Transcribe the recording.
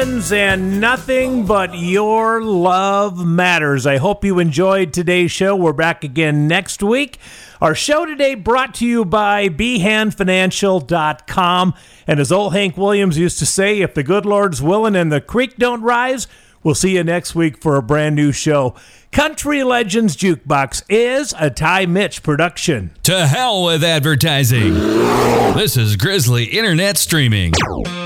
legends, and nothing but your love matters. I hope you enjoyed today's show. We're back again next week. Our show today brought to you by BeHandFinancial.com. And as old Hank Williams used to say, if the good Lord's willing and the creek don't rise, we'll see you next week for a brand new show. Country Legends Jukebox is a Ty Mitch production. To hell with advertising. This is Grizzly Internet Streaming.